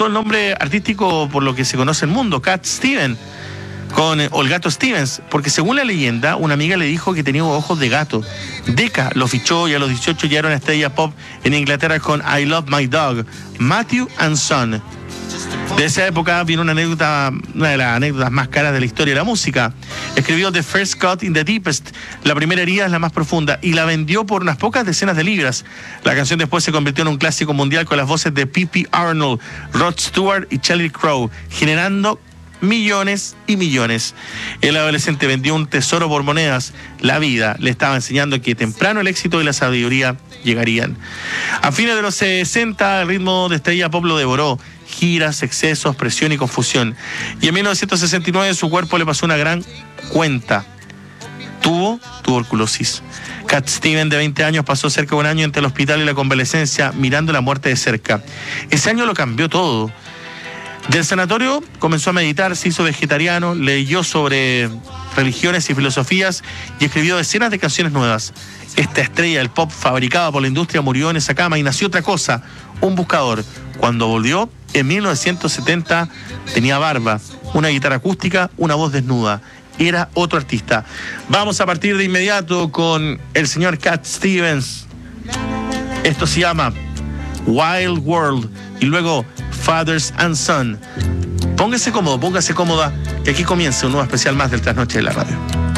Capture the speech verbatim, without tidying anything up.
adoptó el nombre artístico por lo que se conoce en el mundo, Cat Stevens, con, o el gato Stevens, porque según la leyenda, una amiga le dijo que tenía ojos de gato. Decca lo fichó y a los dieciocho ya era una estrella pop en Inglaterra con I Love My Dog, Matthew and Son. De esa época viene una anécdota, una de las anécdotas más caras de la historia de la música. Escribió The First Cut in the Deepest, la primera herida es la más profunda, y la vendió por unas pocas decenas de libras. La canción después se convirtió en un clásico mundial con las voces de P P Arnold, Rod Stewart y Sheryl Crow, generando millones y millones. El adolescente vendió un tesoro por monedas. La vida le estaba enseñando que temprano el éxito y la sabiduría llegarían. A fines de los sesenta, el ritmo de estrella pop lo devoró. Giras, excesos, presión y confusión. Y en mil novecientos sesenta y nueve su cuerpo le pasó una gran cuenta. Tuvo tuberculosis. Cat Stevens, de veinte años, pasó cerca de un año entre el hospital y la convalecencia, mirando la muerte de cerca. Ese año lo cambió todo. Del sanatorio comenzó a meditar, se hizo vegetariano, leyó sobre religiones y filosofías y escribió decenas de canciones nuevas. Esta estrella del pop fabricada por la industria murió en esa cama y nació otra cosa, un buscador. Cuando volvió, en mil novecientos setenta, tenía barba, una guitarra acústica, una voz desnuda. Era otro artista. Vamos a partir de inmediato con el señor Cat Stevens. Esto se llama Wild World y luego Fathers and Son. Póngase cómodo, póngase cómoda, que aquí comienza un nuevo especial más del Trasnoche de la Radio.